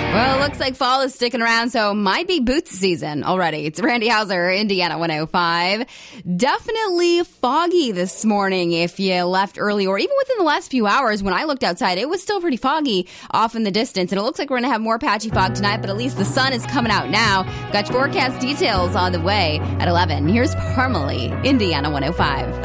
Well, it looks like fall is sticking around, so might be boots season already. It's Randy Hauser, Indiana 105. Definitely foggy this morning if you left early, or even within the last few hours. When I looked outside, it was still pretty foggy off in the distance, and it looks like we're going to have more patchy fog tonight, but at least the sun is coming out now. Got your forecast details on the way at 11. Here's Parmalee, Indiana 105.